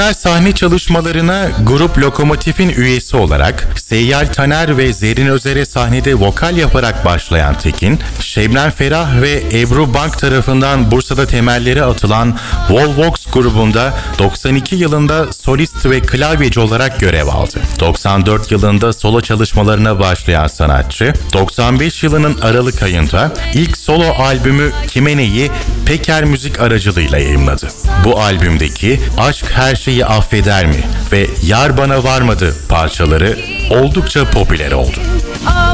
Sahne çalışmalarına Grup Lokomotif'in üyesi olarak Seyyal Taner ve Zerrin Özer'e sahnede vokal yaparak başlayan Tekin, Şebnem Ferah ve Ebru Bank tarafından Bursa'da temelleri atılan Volvox grubunda 92 yılında solist ve klavyeci olarak görev aldı. 94 yılında solo çalışmalarına başlayan sanatçı, 95 yılının Aralık ayında ilk solo albümü Kime Neyi Peker Müzik aracılığıyla yayımladı. Bu albümdeki Aşk Her Şeyi Affeder Mi ve Yar Bana Varmadı parçaları oldukça popüler oldu.